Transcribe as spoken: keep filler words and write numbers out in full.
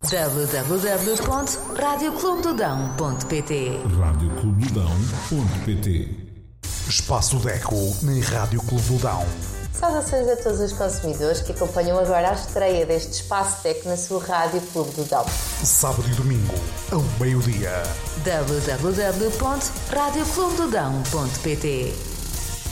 w w w ponto rádio clube do dão ponto p t rádio clube do dão ponto p t. Espaço Deco na Rádio Clube do Dão. Saudações a todos os consumidores que acompanham agora a estreia deste Espaço Deco na sua Rádio Clube do Dão. Sábado e domingo, ao meio-dia. w w w ponto rádio clube do dão ponto p t